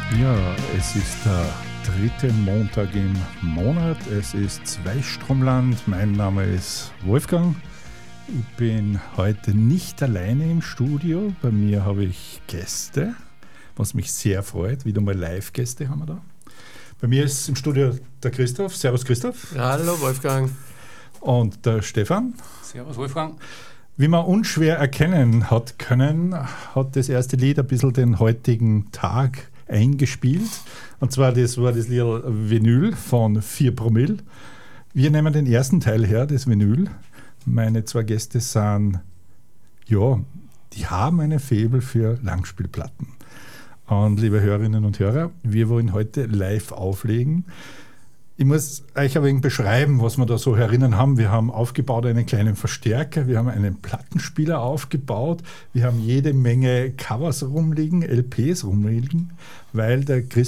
Ja, es ist der 3. Montag im Monat. Es ist Zweistromland. Mein Name ist Wolfgang. Ich bin heute nicht alleine im Studio. Bei mir habe ich Gäste, was mich sehr freut. Wieder mal Live-Gäste haben wir da. Bei mir ist im Studio der Christoph. Servus Christoph. Ja, hallo Wolfgang. Und der Stefan. Servus Wolfgang. Wie man unschwer erkennen hat können, hat das erste Lied ein bisschen den heutigen Tag eingespielt. Und zwar das war das Lied Vinyl von 4 Promille. Wir nehmen den ersten Teil her, das Vinyl. Meine 2 Gäste sind, ja, die haben eine Faible für Langspielplatten. Und liebe Hörerinnen und Hörer, wir wollen heute live auflegen. Ich muss euch ein wenig beschreiben, was wir da so herinnen haben. Wir haben aufgebaut einen kleinen Verstärker, wir haben einen Plattenspieler aufgebaut, wir haben jede Menge Covers rumliegen, LPs rumliegen, weil der Christoph